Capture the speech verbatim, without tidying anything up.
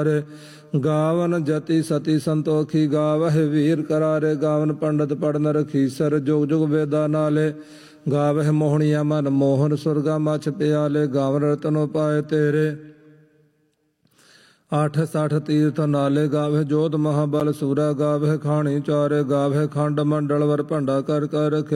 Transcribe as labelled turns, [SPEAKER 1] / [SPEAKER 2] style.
[SPEAKER 1] ਗਾਵਨ ਜਤੀ ਸਤੀ ਸੰਤੋਖੀ ਗਾਵਹਿ ਵੀਰ ਕਰਾਰੇ ਗਾਵਨ ਪੰਡਤ ਪੜਨ ਰਖੀਸਰ ਜੁਗ ਜੁਗ ਵੇਦਾ ਨਾਲੇ ਗਾਵਹਿ ਮੋਹਣੀਆ ਮਨ ਮੋਹਨ ਸੁਰਗਾ ਮਛ ਪਿਆਲੇ ਗਾਵਨ ਰਤਨੋ ਪਾਏ ਤੇਰੇ ਆਠ ਸਠ ਤੀਰਥ ਨਾਲੇ ਗਾਵਹਿ ਜੋਧ ਮਹਾਬਲ ਸੂਰਾ ਗਾਵਹਿ ਖਾਣੀ ਚਾਰੇ ਗਾਵਹਿ ਖੰਡ ਮੰਡਲ ਵਰ ਭੰਡਾ ਕਰ ਕਰ